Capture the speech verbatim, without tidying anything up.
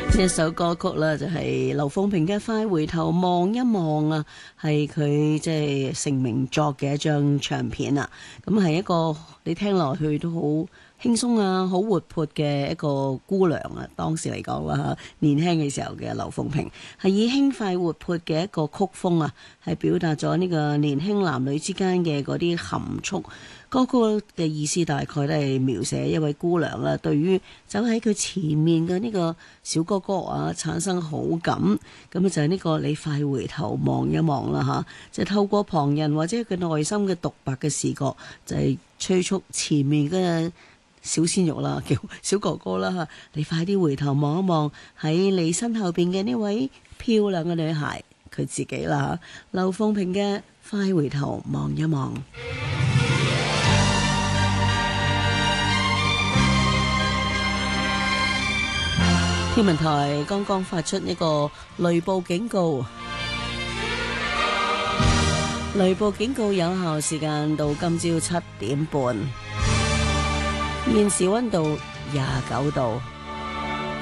呢一首歌曲啦，就係劉鳳屏嘅《快回頭望一望》啊，係佢即係成名作嘅一張唱片啊。咁係一個你聽落去都好輕鬆啊，好活潑嘅一個姑娘啊。當時嚟講啦，年輕嘅時候嘅劉鳳屏係以輕快活潑嘅一個曲風啊，係表達咗呢個年輕男女之間嘅嗰啲含蓄。歌曲嘅意思大概都係描寫一位姑娘啦，對於走喺佢前面嘅呢個小哥哥啊產生好感，咁啊就係呢個你快回頭望一望啦吓，就透過旁人或者佢內心嘅獨白嘅視覺，就係催促前面嘅小鮮肉啦，叫小哥哥啦吓，你快啲回頭望一望喺你身後邊嘅呢位漂亮嘅女孩，佢自己啦吓，劉鳳屏嘅快回頭望一望。天文台剛剛發出一個雷暴警告，雷暴警告有效時間到今朝七點半，現時溫度廿九度。